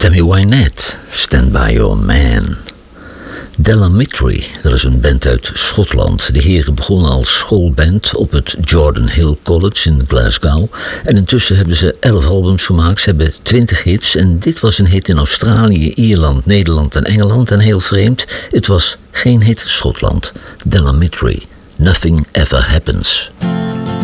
Tammy Wynette, Stand By Your Man. Della Mitri, dat is een band uit Schotland. De heren begonnen als schoolband op het Jordan Hill College in Glasgow. En intussen hebben ze 11 albums gemaakt. Ze hebben 20 hits. En dit was een hit in Australië, Ierland, Nederland en Engeland. En heel vreemd, het was geen hit in Schotland. Della Mitri, Nothing Ever Happens.